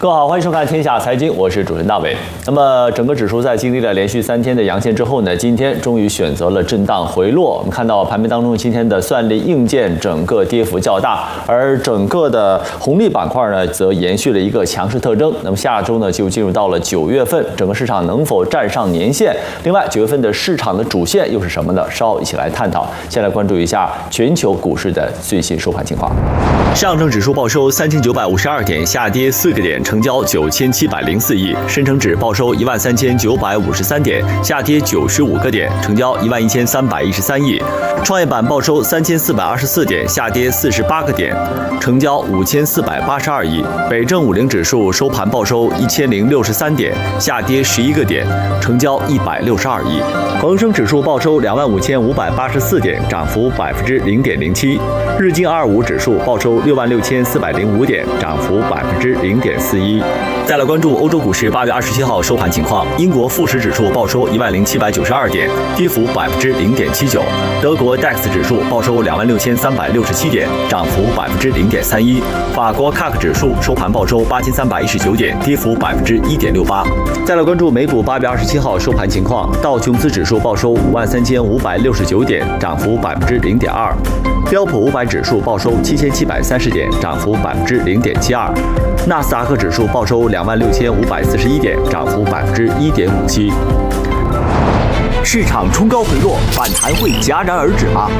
各位好，欢迎收看《天下财经》，我是主持人大伟。那么，整个指数在经历了连续3天的阳线之后呢，今天终于选择了震荡回落。我们看到盘面当中今天的算力硬件整个跌幅较大，而整个的红利板块呢，则延续了一个强势特征。那么下周呢，就进入到了9月份，整个市场能否站上年线？另外，9月份的市场的主线又是什么呢？稍后一起来探讨。先来关注一下全球股市的最新收盘情况。上证指数报收3952点，下跌4个点，成交9704亿；深成指报收13953点，下跌95个点，成交11313亿；创业板报收3424点，下跌48个点，成交5482亿；北证50指数收盘报收1063点，下跌11个点，成交162亿；恒生指数报收25584点，涨幅0.07%；日经25指数报收66405点，涨幅0.41%。再来关注欧洲股市8月27号收盘情况，英国富时指数报收10792点，跌幅0.79%；德国 DAX 指数报收26367点，涨幅0.31%；法国 CAC 指数收盘报收8319点，跌幅1.68%。再来关注美股8月27号收盘情况，道琼斯指数报收53569点，涨幅0.2%；标普500指数报收7730点，涨幅0.72%；纳斯达克指数报收26541点，涨幅1.57%。市场冲高回落，反弹会戛然而止吗？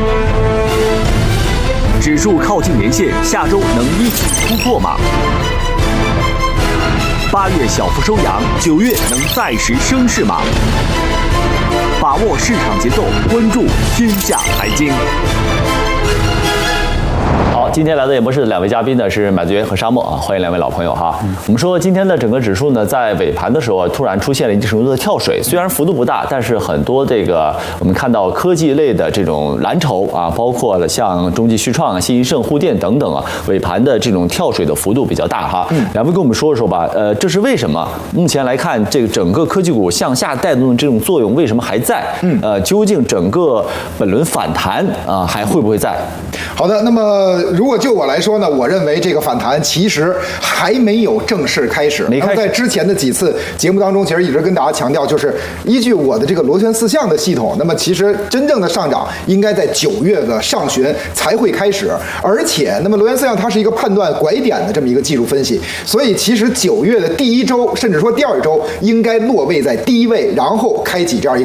指数靠近年线，下周能一举突破吗？8月小幅收阳，9月能再实升势吗？把握市场节奏，关注天下财经。好，今天来到演播室的2位嘉宾呢是马子元和沙漠啊，欢迎2位老朋友哈。我们说今天的整个指数呢，在尾盘的时候突然出现了一定程度的跳水，虽然幅度不大，但是很多这个我们看到科技类的这种蓝筹啊，包括了像中继旭创、信兴盛、沪电等等啊，尾盘的这种跳水的幅度比较大哈。2位跟我们说说吧，这是为什么？目前来看，这个整个科技股向下带动的这种作用为什么还在？究竟整个本轮反弹啊还会不会在？ 好的，那么如果就我来说呢，我认为这个反弹其实还没有正式开始。那么在之前的几次节目当中，其实一直跟大家强调，就是依据我的这个螺旋四象的系统，那么其实真正的上涨应该在9月的上旬才会开始。而且，那么螺旋四象它是一个判断拐点的这么一个技术分析，所以其实9月的第1周，甚至说第2周，应该落位在低位，然后开启这样一个